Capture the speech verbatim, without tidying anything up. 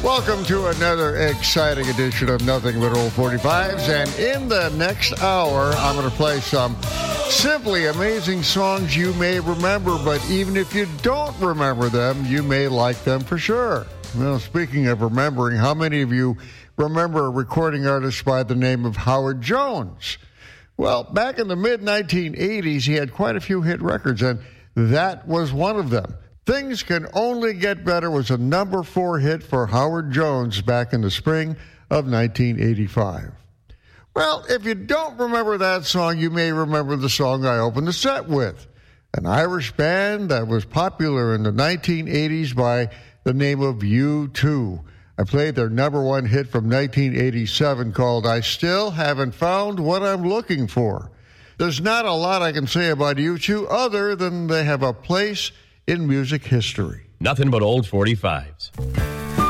Welcome to another exciting edition of Nothing But Old forty-fives. And in the next hour, I'm going to play some simply amazing songs you may remember, but even if you don't remember them, you may like them for sure. Well, speaking of remembering, how many of you remember a recording artist by the name of Howard Jones? Well, back in the mid nineteen eighties, he had quite a few hit records, and that was one of them. Things Can Only Get Better was a number four hit for Howard Jones back in the spring of nineteen eighty-five. Well, if you don't remember that song, you may remember the song I opened the set with, an Irish band that was popular in the nineteen eighties by the name of U two. I played their number one hit from nineteen eighty-seven called I Still Haven't Found What I'm Looking For. There's not a lot I can say about U two other than they have a place in music history. Nothing but old forty-fives.